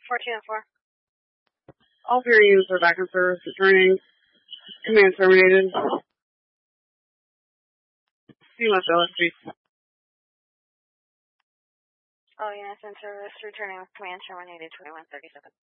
1404. All 3 units are back in service, returning. Command terminated. CMS LSP. All units in service, returning with command terminated 2137.